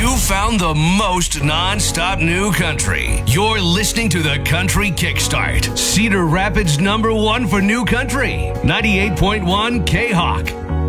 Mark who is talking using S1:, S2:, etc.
S1: You found the most non-stop new country. You're listening to the Country Kickstart. Cedar Rapids #1 for new country. 98.1 K-Hawk.